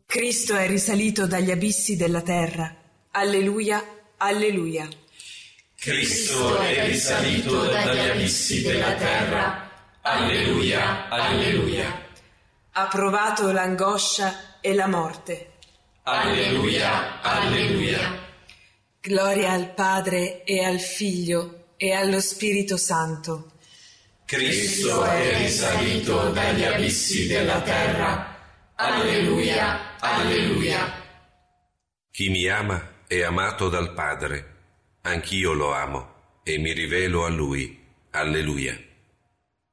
Cristo è risalito dagli abissi della terra. Alleluia, alleluia. Cristo è risalito dagli abissi della terra. Alleluia, alleluia. Ha provato l'angoscia e la morte. Alleluia, alleluia. Gloria al Padre e al Figlio e allo Spirito Santo. Cristo è risalito dagli abissi della terra. Alleluia, alleluia. Chi mi ama è amato dal Padre. Anch'io lo amo e mi rivelo a Lui. Alleluia.